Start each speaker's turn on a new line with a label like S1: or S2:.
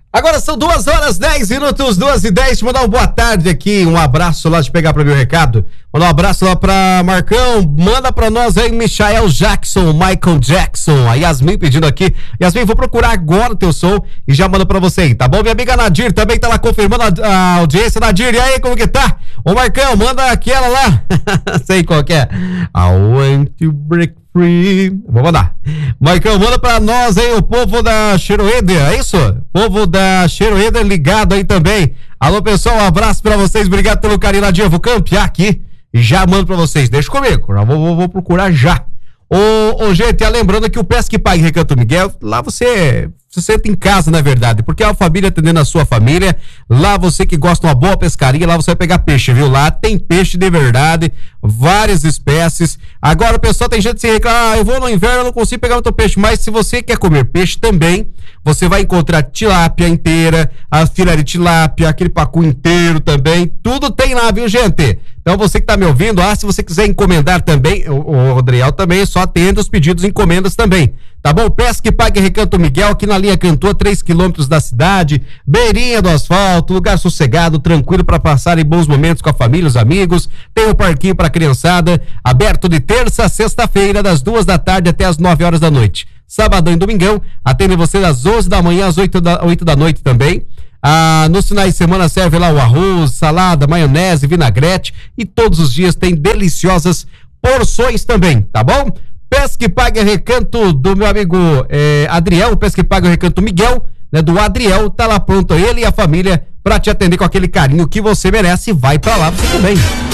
S1: Agora são 2h10, 2h10. Mandar uma boa tarde aqui, um abraço lá de pegar pra mim o recado. Mandar um abraço lá pra Marcão. Manda pra nós aí, Michael Jackson, Michael Jackson. A Yasmin pedindo aqui. Yasmin, vou procurar agora o teu som e já mando pra você aí, tá bom? Minha amiga Nadir também tá lá confirmando a audiência. Nadir, e aí, como que tá? Ô Marcão, manda aquela lá. Sei qual que é. I want to break free. Vou mandar. Marcão, manda pra nós aí o povo da Cheroeder, é isso? Povo da Cheroeder ligado aí também. Alô, pessoal, um abraço pra vocês. Obrigado pelo carinho, Nadir. Vou campear aqui e já mando pra vocês. Deixa comigo. Já vou procurar já. Ô, gente, lembrando que o Pesca e Pague Recanto Miguel, lá você senta em casa, na verdade, porque é a família atendendo a sua família. Lá você que gosta de uma boa pescaria, lá você vai pegar peixe, viu? Lá tem peixe de verdade, várias espécies. Agora o pessoal tem gente que se reclama, eu vou no inverno, eu não consigo pegar muito peixe, mas se você quer comer peixe também, você vai encontrar tilápia inteira, a filé de tilápia, aquele pacu inteiro também, tudo tem lá, viu, gente? Então você que tá me ouvindo, se você quiser encomendar também, o Rodriel também só atende os pedidos e encomendas também, tá bom? Pesca e Pague Recanto Miguel, aqui na linha Cantor, 3 quilômetros da cidade, beirinha do asfalto, lugar sossegado, tranquilo para passar em bons momentos com a família, os amigos. Tem um parquinho para criançada, aberto de terça a sexta-feira, das 2 da tarde até as 9 horas da noite. Sabadão e domingão, atende você das 11 da manhã às 8 da noite também. Nos finais de semana serve lá o arroz, salada, maionese, vinagrete, e todos os dias tem deliciosas porções também, tá bom? Pesca e Pague Recanto do meu amigo Adriel, Pesca e Pague Recanto Miguel, né, do Adriel, tá lá pronto ele e a família pra te atender com aquele carinho que você merece. Vai pra lá você também.